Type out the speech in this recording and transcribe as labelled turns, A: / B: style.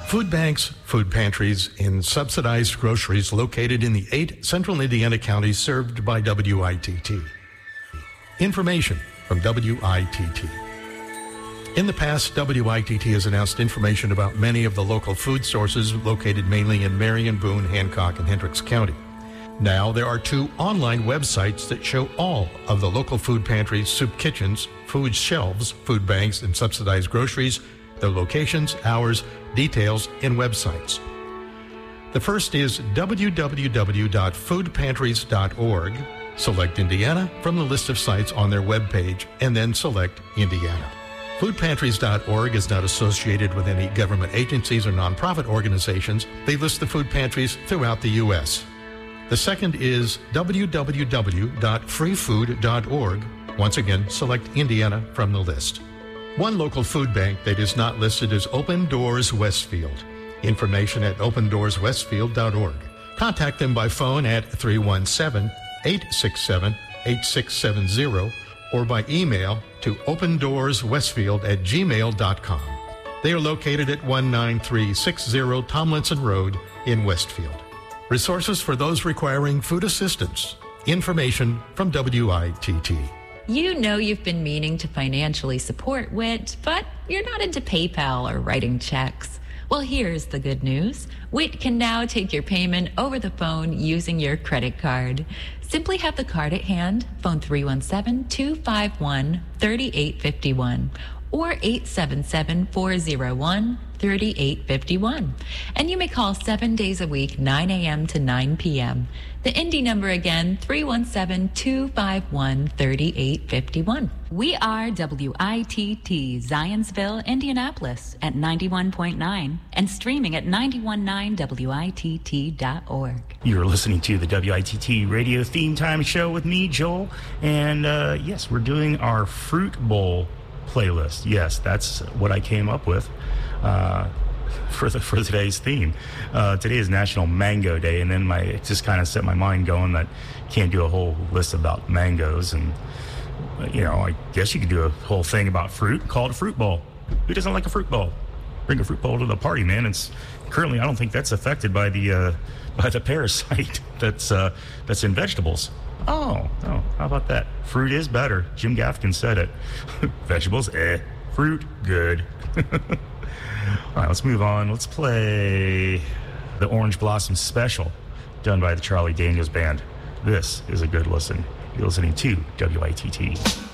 A: Food banks, food pantries, and subsidized groceries located in the 8 central Indiana counties served by WITT. Information from WITT. In the past, WITT has announced information about many of the local food sources located mainly in Marion, Boone, Hancock, and Hendricks County. Now, there are 2 online websites that show all of the local food pantries, soup kitchens, food shelves, food banks, and subsidized groceries, their locations, hours, details, and websites. The first is www.foodpantries.org. Select Indiana from the list of sites on their webpage, and then select Indiana. Foodpantries.org is not associated with any government agencies or nonprofit organizations. They list the food pantries throughout the U.S. The second is www.freefood.org. Once again, select Indiana from the list. One local food bank that is not listed is Open Doors Westfield. Information at opendoorswestfield.org. Contact them by phone at 317-867-8670 or by email to opendoorswestfield@gmail.com. They are located at 19360 Tomlinson Road in Westfield. Resources for those requiring food assistance. Information from WITT.
B: You know you've been meaning to financially support WIT, but you're not into PayPal or writing checks. Well, here's the good news. WIT can now take your payment over the phone using your credit card. Simply have the card at hand, phone 317-251-3851 or 877-401-3851. And you may call 7 days a week, 9 a.m. to 9 p.m. The Indy number again, 317-251-3851. We are WITT, Zionsville, Indianapolis at 91.9 and streaming at 919witt.org.
C: You're listening to the WITT Radio Theme Time Show with me, Joel. And yes, we're doing our Fruit Bowl playlist. Yes, that's what I came up with for today's theme. Today is National Mango Day, and then it just kind of set my mind going that can't do a whole list about mangoes, and I guess you could do a whole thing about fruit and call it a fruit bowl. Who doesn't like a fruit bowl? Bring a fruit bowl to the party, man. It's currently, I don't think that's affected by the parasite that's in vegetables. Oh, how about that? Fruit is better. Jim Gaffigan said it. Vegetables, fruit, good. All right, let's move on. Let's play the Orange Blossom Special, done by the Charlie Daniels Band. This is a good listen. You're listening to WITT.